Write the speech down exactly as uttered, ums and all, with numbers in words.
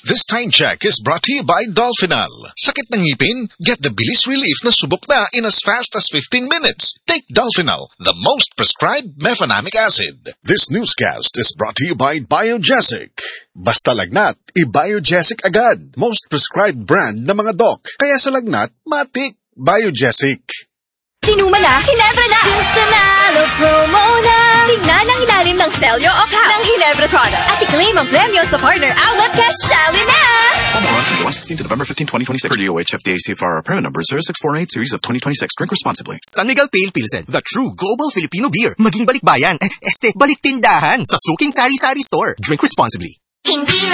This time check is brought to you by Dolphinal. Sakit ng ngipin? Get the bilis relief na subok na in as fast as fifteen minutes. Take Dolphinal, the most prescribed mefenamic acid. This newscast is brought to you by Biogesic. Basta lagnat, i-Biogesic agad. Most prescribed brand ng mga doc. Kaya sa lagnat, matik. Biogesic. Sinuma na, Hinebra na! Sinstanalo promo na! Tingnan ang ilalim ng selyo o cap ng Hinebra products. At i-claim ang premyo sa partner outlets sa Shally na! For more on from July sixteenth to November fifteenth, twenty twenty-six. Per D O H F D A C F R permit number zero six four eight series of twenty twenty-six. Drink responsibly. San Miguel Pale Pilsen, the true global Filipino beer. Maging balikbayan, eh, este, balik tindahan sa Suking Sari Sari Store. Drink responsibly. Hindi